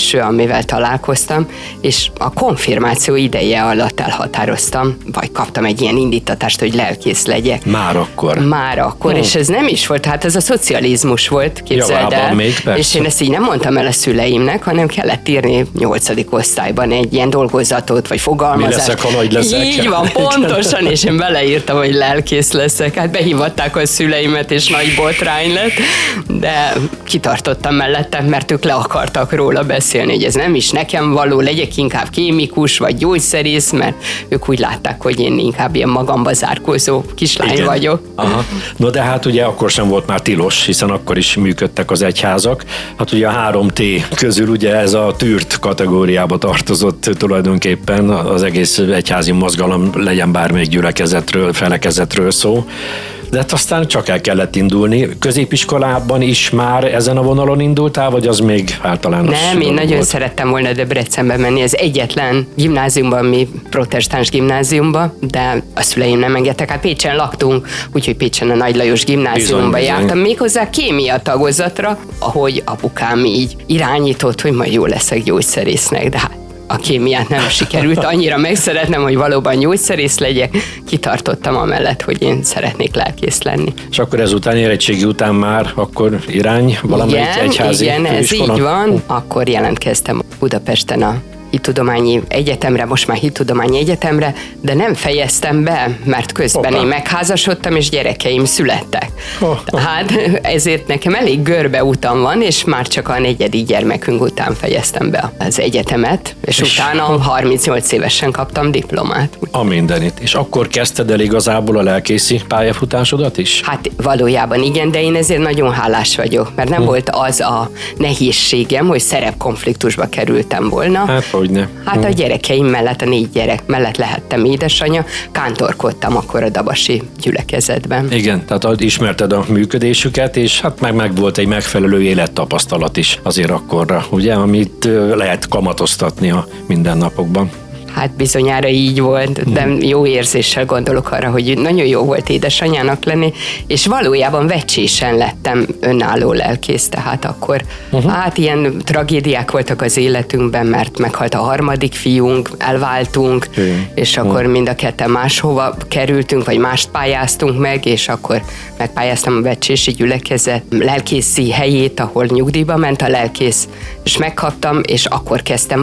első, amivel találkoztam, és a konfirmáció ideje alatt elhatároztam, vagy kaptam egy ilyen indítatást, hogy lelkész legyek. Már akkor, és ez nem is volt, hát ez a szocializmus volt, képzeld el. Még, és én ezt így nem mondtam el a szüleimnek, hanem kellett írni 8. osztályban egy ilyen dolgozatot, vagy fogalmazást. Mi leszek, ha nagy leszek? Így van, pontosan, és én beleírtam, hogy lelkész leszek. Hát behívatták a szüleimet, és nagy botrány lett, de kitartottam mellette, mert ők le akartak róla beszélni, hogy ez nem is nekem való, legyek inkább kémikus, vagy gyógyszerész, mert ők úgy látták, hogy én inkább ilyen magamba zárkózó kislány vagyok. Aha. No de hát ugye akkor sem volt már tilos, hiszen akkor is működtek az egyházak. Hát ugye a 3T közül ugye ez a tűrt kategóriába tartozott tulajdonképpen az egész egyházi mozgalom, legyen bármelyik gyülekezetről, felekezetről szó. De hát aztán csak el kellett indulni. Középiskolában is már ezen a vonalon indultál, vagy az még általános? Nem, én nagyon volt? Szerettem volna Debrecenbe menni, ez egyetlen gimnáziumban, mi protestáns gimnáziumban, de a szüleim nem engedtek. Hát Pécsen laktunk, úgyhogy Pécsen a Nagy Lajos gimnáziumban jártam, méghozzá kémia tagozatra, ahogy apukám így irányított, hogy majd jó leszek gyógyszerésznek, de hát a kémiát nem sikerült annyira megszeretnem, hogy valóban gyógyszerész legyek. Kitartottam amellett, hogy én szeretnék lelkész lenni. És akkor ezután, érettségi után már akkor irány valamelyik egyházi Igen, ez főiskola? így van. Akkor jelentkeztem Budapesten a Hittudományi Egyetemre, most már Hittudományi Egyetemre, de nem fejeztem be, mert közben én megházasodtam, és gyerekeim születtek. Hát ezért nekem elég görbe utam van, és már csak a 4. gyermekünk után fejeztem be az egyetemet, és utána 38 évesen kaptam diplomát. A mindenit. És akkor kezdted el igazából a lelkészi pályafutásodat is? Hát valójában igen, de én ezért nagyon hálás vagyok, mert nem volt az a nehézségem, hogy szerepkonfliktusba kerültem volna. Hát a gyerekeim mellett, a 4 gyerek mellett lehettem édesanyja, kántorkodtam akkor a dabasi gyülekezetben. Igen, tehát ismerted a működésüket, és hát meg volt egy megfelelő élettapasztalat is azért akkorra, ugye, amit lehet kamatoztatni a mindennapokban. Hát bizonyára így volt, de jó érzéssel gondolok arra, hogy nagyon jó volt édesanyának lenni, és valójában vecsésen lettem önálló lelkész, tehát akkor hát ilyen tragédiák voltak az életünkben, mert meghalt a 3. fiunk, elváltunk, és akkor mind a ketten máshova kerültünk, vagy mást pályáztunk meg, és akkor megpályáztam a vecsési gyülekezet lelkészi helyét, ahol nyugdíjba ment a lelkész, és megkaptam, és akkor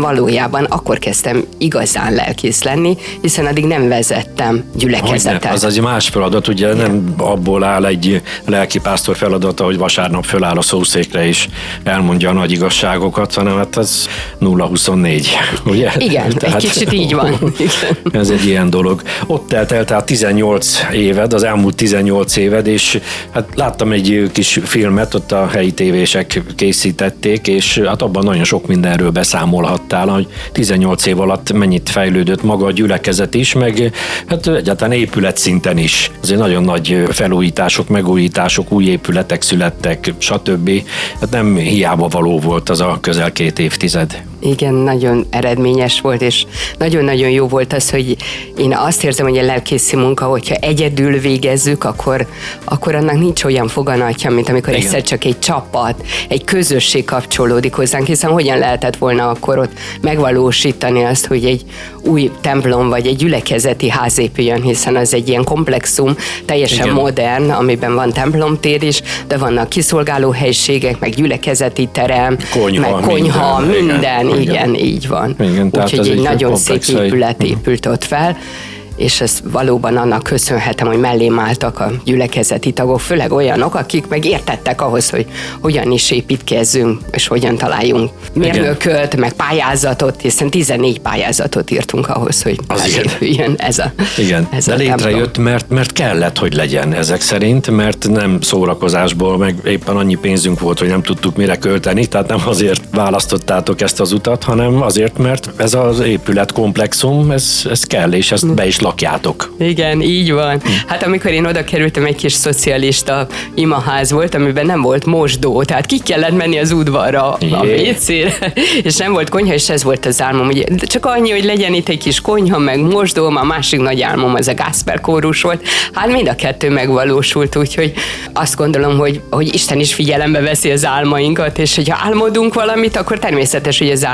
kezdtem igazán lelkész lenni, hiszen addig nem vezettem gyülekezetet. Az egy más feladat, ugye nem abból áll egy lelkipásztor feladata, hogy vasárnap föláll a szószékre és elmondja a nagy igazságokat, hanem hát ez 0-24, ugye? Igen, egy kicsit így van. Ez egy ilyen dolog. Ott telt el tehát 18 éved, az elmúlt 18 éved, és hát láttam egy kis filmet, ott a helyi tévések készítették, és hát abban nagyon sok mindenről beszámolhattál, hogy 18 év alatt mennyit fejlődött maga a gyülekezet is, meg hát egyáltalán épületszinten is. Azért nagyon nagy felújítások, megújítások, új épületek születtek, stb. Hát nem hiába való volt az a közel 2 évtized. Igen, nagyon eredményes volt, és nagyon-nagyon jó volt az, hogy én azt érzem, hogy a lelkészi munka, hogyha egyedül végezzük, akkor annak nincs olyan foganatja, mint amikor egyszer csak egy csapat, egy közösség kapcsolódik hozzánk, hiszen hogyan lehetett volna akkor ott megvalósítani azt, hogy egy új templom vagy egy gyülekezeti ház épüljön, hiszen az egy ilyen komplexum, teljesen modern, amiben van templomtér is, de vannak kiszolgáló helységek, meg gyülekezeti terem, meg konyha, minden. Igen, így van. Úgyhogy egy nagyon szép épület épült ott fel, és ezt valóban annak köszönhetem, hogy mellém álltak a gyülekezeti tagok, főleg olyanok, akik meg értettek ahhoz, hogy hogyan is építkezzünk, és hogyan találjunk mérnököt, meg pályázatot, hiszen 14 pályázatot írtunk ahhoz, hogy épüljön ez a de létrejött, mert kellett, hogy legyen ezek szerint, mert nem szórakozásból, meg éppen annyi pénzünk volt, hogy nem tudtuk mire költeni, tehát nem azért választottátok ezt az utat, hanem azért, mert ez az épületkomplexum, ez kell, és ezt be is lakjátok. Igen, így van. Hát amikor én oda kerültem, egy kis szocialista imaház volt, amiben nem volt mosdó, tehát ki kellett menni az udvarra a WC-re, és nem volt konyha, és ez volt az álmom, hogy csak annyi, hogy legyen itt egy kis konyha, meg mosdó, a másik nagy álmom az a Gászper kórus volt. Hát mind a kettő megvalósult, úgyhogy azt gondolom, hogy Isten is figyelembe veszi az álmainkat, és hogyha álmodunk valamit, akkor természetes, hogy az